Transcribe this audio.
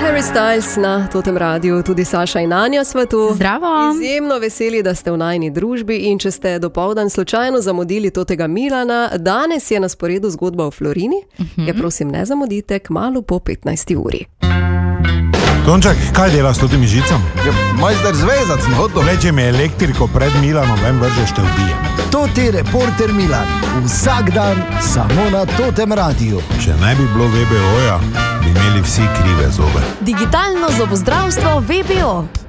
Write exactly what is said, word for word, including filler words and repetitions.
Harry Styles na Totem Radiu, tudi Saša in Anja sva tu. Zdravo. Izjemno veseli, da ste v najini družbi in če ste dopoldan slučajno zamudili totega Milana, danes je na sporedu zgodba o Florini, uh-huh. Ja, prosim, ne zamudite, kmalu po petnajsti uri. Tonček, kaj delaš s totimi žicami? Ja, majster zvezac, no to. Leče mi elektriko pred Milanom, vem vržeš te ubijem. To ti reporter Milan, vsak dan samo na Totem Radiu. Če ne bi bilo V B O-ja, bi imeli vsi krive zobe. Digitalno zobozdravstvo V B O.